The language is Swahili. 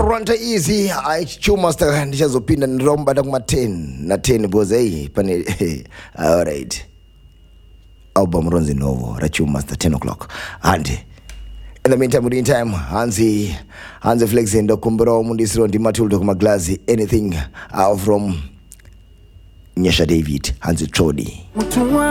Rwanda easy chuma sta ndishazopinda ndiromba ndakuma 10 na 10 boze pane all right album Ronzi Novo rachuma sta 10 o'clock and in the meantime Hansi Flex ndo kumbura mundisiro ndi matuldo kuma glass anything from Nyesha David Hansi Trodi